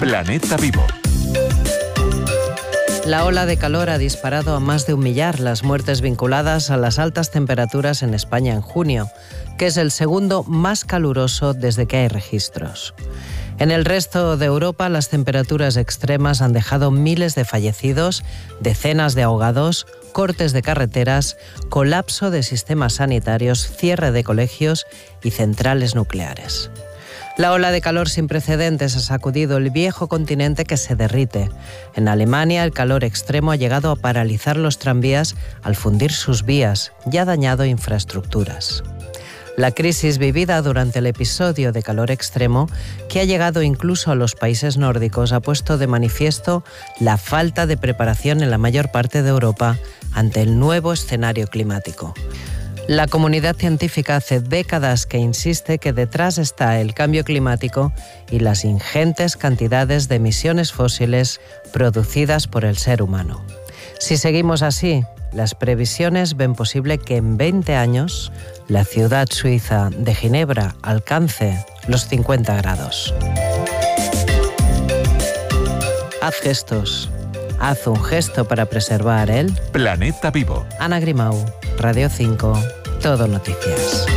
Planeta Vivo. La ola de calor ha disparado a más de 1 millar las muertes vinculadas a las altas temperaturas en España en junio, que es el segundo más caluroso desde que hay registros. En el resto de Europa, las temperaturas extremas han dejado miles de fallecidos, decenas de ahogados, cortes de carreteras, colapso de sistemas sanitarios, cierre de colegios y centrales nucleares. La ola de calor sin precedentes ha sacudido el viejo continente que se derrite. En Alemania, el calor extremo ha llegado a paralizar los tranvías al fundir sus vías y ha dañado infraestructuras. La crisis vivida durante el episodio de calor extremo, que ha llegado incluso a los países nórdicos, ha puesto de manifiesto la falta de preparación en la mayor parte de Europa ante el nuevo escenario climático. La comunidad científica hace décadas que insiste que detrás está el cambio climático y las ingentes cantidades de emisiones fósiles producidas por el ser humano. Si seguimos así, las previsiones ven posible que en 20 años la ciudad suiza de Ginebra alcance los 50 grados. Haz gestos. Haz un gesto para preservar el Planeta Vivo. Ana Grimau, Radio 5, Todo Noticias.